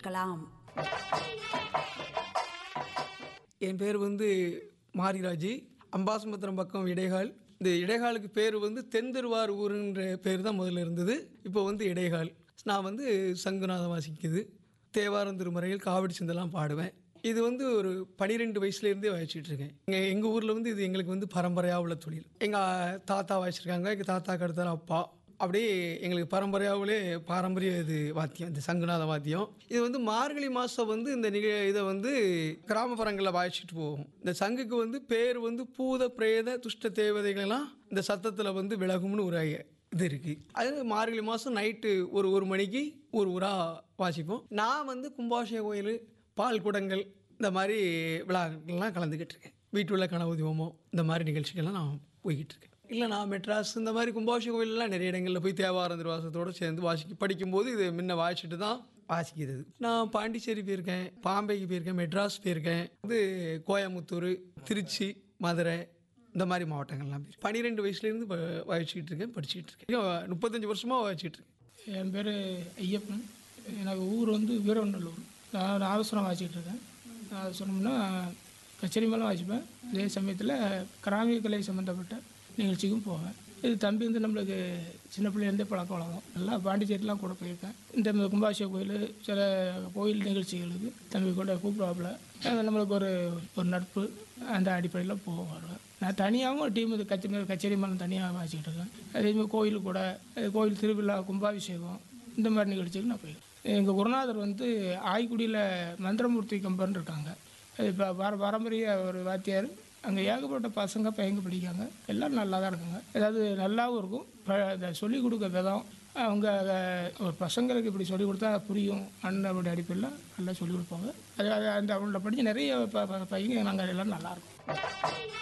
க்கலாம். என் பேர் மாரிராஜி. அம்பாசமுத்திரம் பக்கம் இடைகால். இந்த இடைகாலுக்கு பேர் தென்திருவார் ஊருன்ற பேர் தான் முதல்ல இருந்தது. இப்போ இடைகால். நான் சங்குநாதம் வாசிக்குது, தேவாரம் திருமறையில் காவடி சிந்தெல்லாம் பாடுவேன். இது ஒரு 12 வயசுலேருந்தே வாசிச்சுட்ருக்கேன். எங்கள் ஊரில் இது எங்களுக்கு பரம்பரையாக உள்ள தொழில். எங்கள் தாத்தா வாசிச்சிருக்காங்க, எங்கள் தாத்தாக்கு அடுத்தால அப்பா, அப்படியே எங்களுக்கு பரம்பரையாகவே பாரம்பரிய இது வாத்தியம், இந்த சங்குநாத வாத்தியம். இது மார்கழி மாதம் இந்த இதை கிராமப்புறங்களில் வாசிச்சுட்டு போகும். இந்த சங்குக்கு பேர் பூத பிரேத துஷ்ட தேவதைகளெல்லாம் இந்த சத்தத்தில் விலகும்னு ஒரு இது இருக்குது. அது மார்கழி மாதம் நைட்டு ஒரு மணிக்கு ஊராக வாசிப்போம். நான் கும்பாபிஷேக கோயில், பால் குடங்கள், இந்த மாதிரி விழாக்கள்லாம் கலந்துக்கிட்டு இருக்கேன். வீட்டுள்ள கனவு தீபமோ இந்த மாதிரி நிகழ்ச்சிகள்லாம் நான் போய்கிட்டு இருக்கேன். இல்லை, நான் மெட்ராஸ் இந்த மாதிரி கும்பாபிஷேக கோயிலெலாம் நிறைய இடங்களில் போய் தேவாரம் திருவாசகத்தோடு சேர்ந்து படிக்கும்போது இது முன்ன வாசிச்சுட்டு தான் வாசிக்கிறது. நான் பாண்டிச்சேரி போயிருக்கேன், பாம்பேக்கு போயிருக்கேன், மெட்ராஸ் போயிருக்கேன், கோயம்புத்தூர், திருச்சி, மதுரை, இந்த மாதிரி மாவட்டங்கள்லாம் போய் 12 வயசுலேருந்து வாசிச்சுக்கிட்டு இருக்கேன், படிச்சுக்கிட்டு இருக்கேன். 35 வருஷமாக வாசிச்சுட்டு இருக்கேன். என் பேர் ஐயப்பன். எனக்கு ஊர் வீரவநல்லூர். நான் நாதஸ்வரம் வாசிக்கிட்டு இருக்கேன். நாதஸ்வரம்னா கச்சேரி மேலே வாசிப்பேன். அதே சமயத்தில் கிராமிய கலை சம்மந்தப்பட்ட நிகழ்ச்சிக்கும் போவேன். இது தம்பி நம்மளுக்கு சின்ன பிள்ளைலேருந்தே பழக்க வழக்கம். நல்லா பாண்டிச்சேரிலாம் கூட போயிருக்கேன். இந்த கும்பாபிஷேக கோயில், சில கோயில் நிகழ்ச்சிகளுக்கு தம்பி கூட கூப்பிடுவாப்புல. நம்மளுக்கு ஒரு நட்பு, அந்த அடிப்படையில் போவோம் வருவேன். நான் தனியாகவும் டீம் கச்சேரி மேலே தனியாக வாசிக்கிட்டு இருக்கேன். அதேமாதிரி கோயில் கூட, கோயில் திருவிழா, கும்பாபிஷேகம், இந்த மாதிரி நிகழ்ச்சிக்கு நான் போயிருக்கேன். எங்கள் குருநாதர் ஆய்க்குடியில் மந்திரமூர்த்தி கம்பன் இருக்காங்க. இப்போ பாரம்பரிய ஒரு வாத்தியார். அங்கே ஏகப்பட்ட பசங்க பையங்க படிக்காங்க. எல்லோரும் நல்லா தான் இருக்காங்க. ஏதாவது நல்லாவும் இருக்கும். அதை சொல்லிக் கொடுக்க விதம், அவங்க ஒரு பசங்களுக்கு இப்படி சொல்லிக் கொடுத்தா புரியும் அண்ணன் அடிப்படையில் நல்லா சொல்லிக் கொடுப்பாங்க. அது அந்த அவங்கள படித்து நிறைய பையங்க நாங்கள் எல்லோரும் நல்லாயிருக்கும்.